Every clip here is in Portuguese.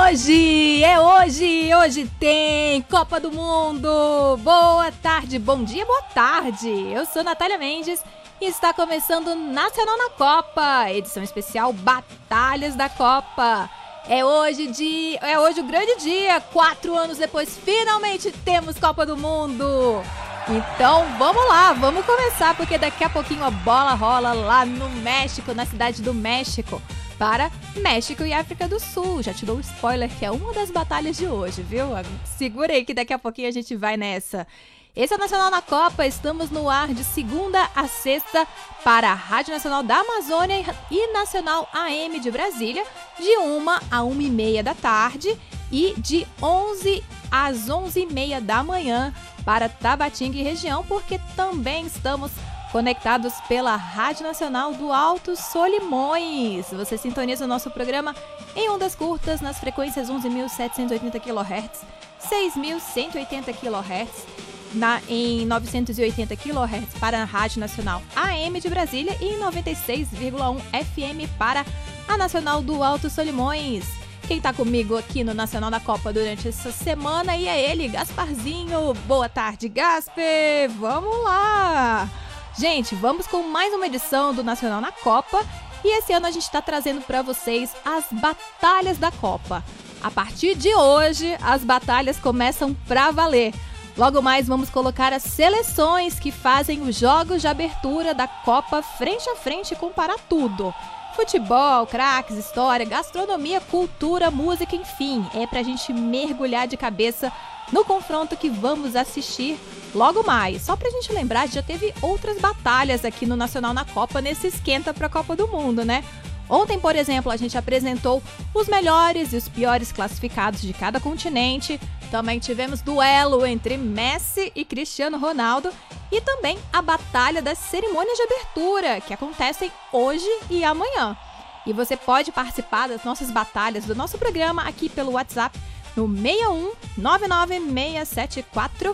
Hoje tem Copa do Mundo. Boa tarde, bom dia, boa tarde. Eu sou Natália Mendes e está começando Nacional na Copa, edição especial Batalhas da Copa. É hoje o grande dia, 4 anos depois, finalmente temos Copa do Mundo. Então vamos lá, vamos começar, porque daqui a pouquinho a bola rola lá no México, na cidade do México, para México e África do Sul. Já te dou um spoiler que é uma das batalhas de hoje, viu? Segura aí que daqui a pouquinho a gente vai nessa. Esse é o Nacional na Copa, estamos no ar de segunda a sexta para a Rádio Nacional da Amazônia e Nacional AM de Brasília, de 1 a 1h30 da tarde e de 11 às 11h30 da manhã para Tabatinga e região, porque também estamos conectados pela Rádio Nacional do Alto Solimões. Você sintoniza o nosso programa em ondas curtas nas frequências 11.780 kHz, 6.180 kHz, em 980 kHz para a Rádio Nacional AM de Brasília e em 96,1 FM para a Nacional do Alto Solimões. Quem tá comigo aqui no Nacional da Copa durante essa semana e é ele, Gasparzinho. Boa tarde, Gasper! Vamos lá! Gente, vamos com mais uma edição do Nacional na Copa e esse ano a gente está trazendo para vocês as batalhas da Copa. A partir de hoje, as batalhas começam para valer. Logo mais vamos colocar as seleções que fazem os jogos de abertura da Copa frente a frente e comparar tudo. Futebol, craques, história, gastronomia, cultura, música, enfim. É pra gente mergulhar de cabeça no confronto que vamos assistir logo mais. Só pra gente lembrar, já teve outras batalhas aqui no Nacional na Copa nesse esquenta pra Copa do Mundo, né? Ontem, por exemplo, a gente apresentou os melhores e os piores classificados de cada continente. Também tivemos duelo entre Messi e Cristiano Ronaldo e também a batalha das cerimônias de abertura, que acontecem hoje e amanhã. E você pode participar das nossas batalhas do nosso programa aqui pelo WhatsApp no 61 99674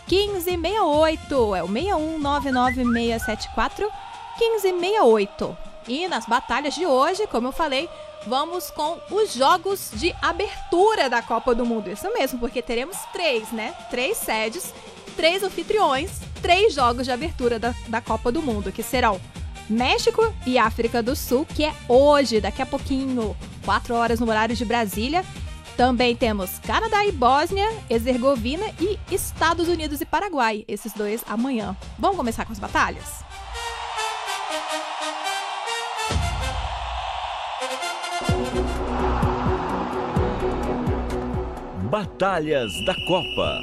1568. É o 61 99674 1568. E nas batalhas de hoje, como eu falei, vamos com os jogos de abertura da Copa do Mundo. Isso mesmo, porque teremos 3, né? 3 sedes, 3 anfitriões, 3 jogos de abertura da Copa do Mundo, que serão México e África do Sul, que é hoje, daqui a pouquinho, 4 horas no horário de Brasília. Também temos Canadá e Bósnia, Herzegovina e Estados Unidos e Paraguai, esses 2 amanhã. Vamos começar com as batalhas? Batalhas da Copa.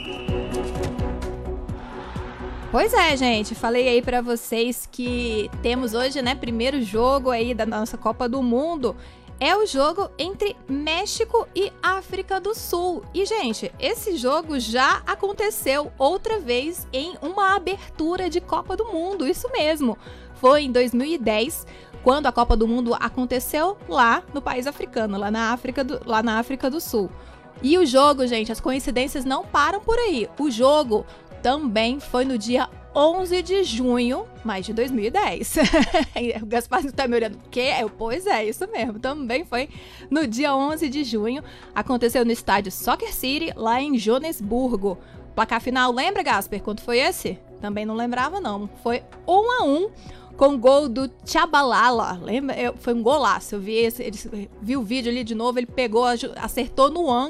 Pois é, gente, falei aí pra vocês que temos hoje, né, primeiro jogo aí da nossa Copa do Mundo, é o jogo entre México e África do Sul. E, gente, esse jogo já aconteceu outra vez em uma abertura de Copa do Mundo, isso mesmo. Foi em 2010, quando a Copa do Mundo aconteceu lá no país africano, lá na África do Sul. E o jogo, gente, as coincidências não param por aí. O jogo também foi no dia 11 de junho, mas de 2010. O Gaspar tá me olhando, o quê? Pois é, isso mesmo. Também foi no dia 11 de junho. Aconteceu no estádio Soccer City, lá em Joanesburgo. Placar final, lembra, Gasper, quanto foi esse? Também não lembrava, não. Foi 1-1. Com gol do Tchabalala, lembra? Foi um golaço, eu vi o vídeo ali de novo, ele pegou, acertou no ângulo